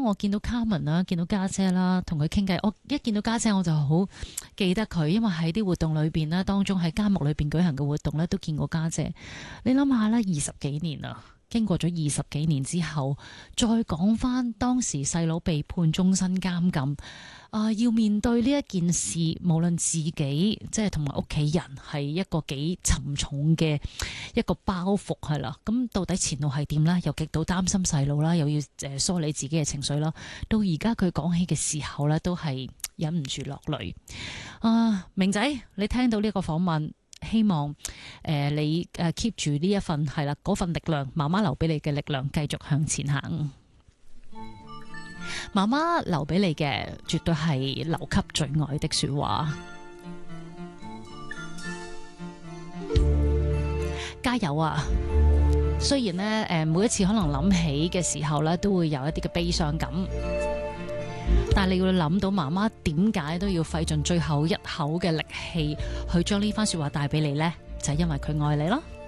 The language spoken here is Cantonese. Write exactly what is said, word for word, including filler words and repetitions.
我見到 Carmen 啦，見到家姐啦，同佢傾偈，我一見到家姐我就好記得佢，因為喺啲活動裏邊咧，當中喺監獄裏邊舉行嘅活動咧，都見過家姐。你諗下啦，二十幾年啦。經過咗二十幾年之後，再講翻當時細佬被判終身監禁，啊、呃，要面對呢一件事，無論自己即係同埋屋企人，係一個幾沉重嘅一個包袱係啦。咁到底前路係點呢？又極度擔心細佬啦，又要誒梳理自己嘅情緒啦。到而家佢講起嘅時候呢，都係忍唔住落淚。啊，明仔，你聽到呢個訪問？希望誒、呃、你誒 keep 住呢一份係啦，嗰份力量，媽媽留俾你嘅力量，繼續向前行。媽媽留俾你嘅絕對係留給最愛的說話。加油啊！雖然呢，誒每一次可能諗起嘅時候呢，都會有一啲嘅悲傷感。但係你要諗到媽媽點解都要費盡最後一口嘅力氣去將呢番說話帶俾你呢？就係因為佢愛你咯。